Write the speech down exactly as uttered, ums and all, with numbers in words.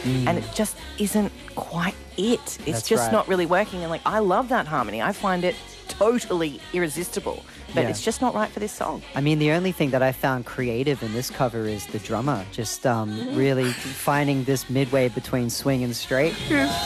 and it just isn't quite it. It's That's just right. not really working. And like, I love that harmony. I find it totally irresistible, but Yeah. it's just not right for this song. I mean, the only thing that I found creative in this cover is the drummer, just um, really finding this midway between swing and straight.